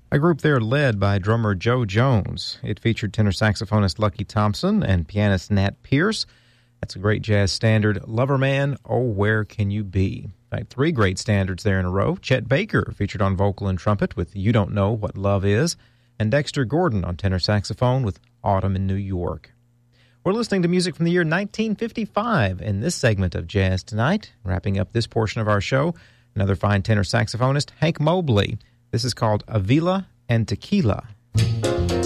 A group there led by drummer Joe Jones. It featured tenor saxophonist Lucky Thompson and pianist Nat Pierce. That's a great jazz standard, Loverman, Oh, Where Can You Be? In fact, three great standards there in a row. Chet Baker featured on vocal and trumpet with You Don't Know What Love Is, and Dexter Gordon on tenor saxophone with Autumn in New York. We're listening to music from the year 1955 in this segment of Jazz Tonight. Wrapping up this portion of our show, another fine tenor saxophonist, Hank Mobley. This is called Avila and Tequila.